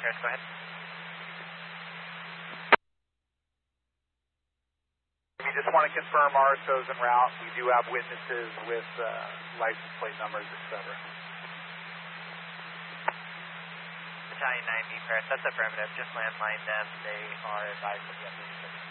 Paris, go ahead. We just want to confirm RSO's en route. We do have witnesses with license plate numbers, etc. Battalion 9B Paris, that's affirmative. Just landline them. They are advised of the updated